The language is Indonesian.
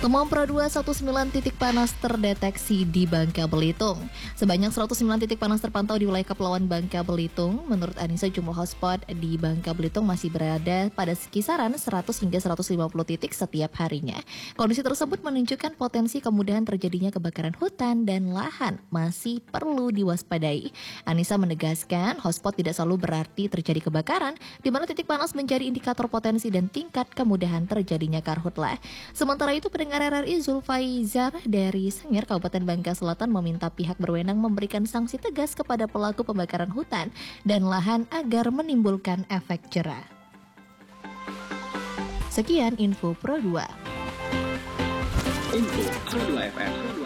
Temuan Pro 2 19 titik panas terdeteksi di Bangka Belitung. Sebanyak 109 titik panas terpantau di wilayah Kepulauan Bangka Belitung. Menurut Anissa, jumlah hotspot di Bangka Belitung masih berada pada kisaran 100 hingga 150 titik setiap harinya. Kondisi tersebut menunjukkan potensi kemudahan terjadinya kebakaran hutan dan lahan masih perlu diwaspadai. Anissa menegaskan, hotspot tidak selalu berarti terjadi kebakaran, di mana titik panas menjadi indikator potensi dan tingkat kemudahan terjadinya karhutlah. Sementara itu, pendengar RRI Zulfaizar dari Sengir, Kabupaten Bangka Selatan meminta pihak berwenang memberikan sanksi tegas kepada pelaku pembakaran hutan dan lahan agar menimbulkan efek jera. Sekian info Pro 2. Info Pro 2 FM.